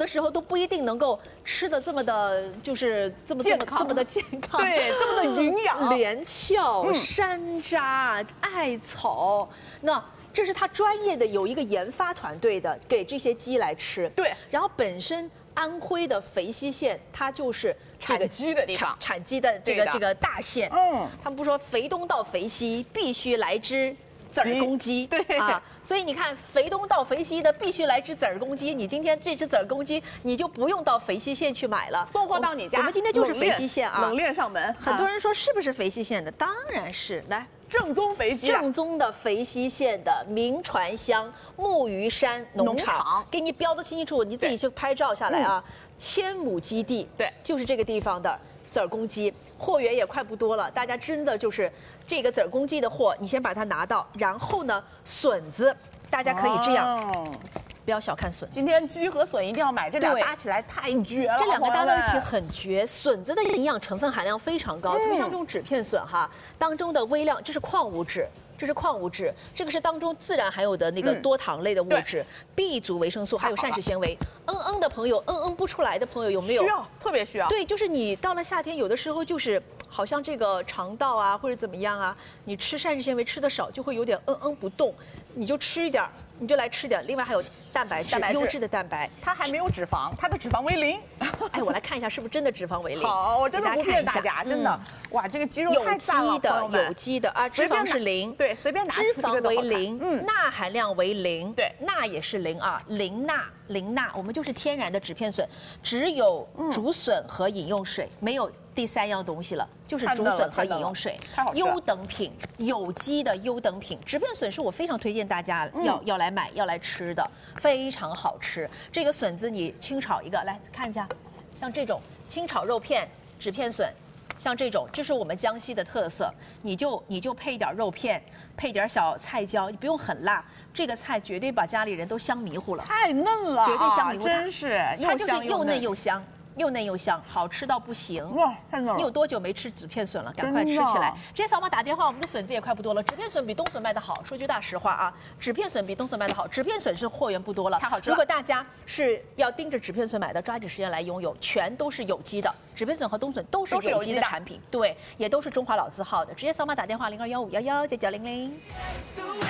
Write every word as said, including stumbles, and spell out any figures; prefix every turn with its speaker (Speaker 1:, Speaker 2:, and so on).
Speaker 1: 的时候都不一定能够吃的这么的，就是这么这么这么的健康，
Speaker 2: 对，这么的营养。
Speaker 1: 连翘、嗯、山楂、艾草，那。这是他专业的有一个研发团队的，给这些鸡来吃。
Speaker 2: 对，
Speaker 1: 然后本身安徽的肥西县，它就是这个
Speaker 2: 产鸡的地方，
Speaker 1: 产鸡的这个这个大县。嗯，他们不说肥东到肥西必须来只子儿公鸡，
Speaker 2: 对
Speaker 1: 啊，所以你看肥东到肥西的必须来只子儿公鸡，你今天这只子儿公鸡你就不用到肥西县去买了，
Speaker 2: 送货到你家。
Speaker 1: 我们今天就是肥西县啊，
Speaker 2: 冷链上门。
Speaker 1: 很多人说是不是肥西县的？当然是，来。
Speaker 2: 正宗肥西，
Speaker 1: 正宗的肥西县的明传乡木鱼山农场，给你标的清清楚楚，你自己去拍照下来啊。千亩基地，
Speaker 2: 对，
Speaker 1: 就是这个地方的子儿公鸡，货源也快不多了，大家真的就是这个子儿公鸡的货，你先把它拿到，然后呢，笋子大家可以这样。哦，不要小看笋子，
Speaker 2: 今天鸡和笋一定要买，这俩搭起来太绝了。
Speaker 1: 这两个搭到一起很绝，笋子的营养成分含量非常高，嗯、特别像这种纸片笋哈，当中的微量这是矿物质。这是矿物质，这个是当中自然含有的那个多糖类的物质、嗯、，B 族维生素，还有膳食纤维。嗯嗯的朋友，嗯嗯不出来的朋友有没有？
Speaker 2: 需要，特别需要。
Speaker 1: 对，就是你到了夏天，有的时候就是好像这个肠道啊或者怎么样啊，你吃膳食纤维吃的少，就会有点嗯嗯不动，你就吃一点，你就来吃点。另外还有蛋白质，蛋白质优质的蛋白，
Speaker 2: 它还没有脂肪，它的脂肪为零。
Speaker 1: 哎，我来看一下是不是真的脂肪为零？
Speaker 2: 好，我真的不骗大家，真的，哇，这个鸡肉太赞了，
Speaker 1: 有机的，有机的啊，脂肪是零，
Speaker 2: 对，随便拿。
Speaker 1: 脂肪为零，
Speaker 2: 嗯，
Speaker 1: 钠含量为零，
Speaker 2: 对，
Speaker 1: 钠也是零啊，零钠，零钠，我们就是天然的纸片笋，只有竹笋和饮用水，没有第三样东西了，就是竹笋和饮用水，优等品，有机的优等品。纸片笋是我非常推荐大家要、嗯、要来买要来吃的，非常好吃。这个笋子你清炒一个，来看一下，像这种清炒肉片、纸片笋。像这种，这是我们江西的特色，你就你就配一点肉片，配点小菜椒，你不用很辣，这个菜绝对把家里人都香迷糊了，
Speaker 2: 太嫩了，
Speaker 1: 绝对香迷糊，
Speaker 2: 真是，
Speaker 1: 它就是又嫩又香。又嫩又香，好吃到不行！
Speaker 2: 哇，太嫩了！
Speaker 1: 你有多久没吃纸片笋了？赶快吃起来！直接扫码打电话，我们的笋子也快不多了。纸片笋比冬笋卖的好，说句大实话啊，纸片笋比冬笋卖的好。纸片笋是货源不多了，
Speaker 2: 太好吃了。
Speaker 1: 如果大家是要盯着纸片笋买的，抓紧时间来拥有，全都是有机的。纸片笋和冬笋都是有机的产品，对，也都是中华老字号的。直接扫码打电话零二幺五幺幺九九零零。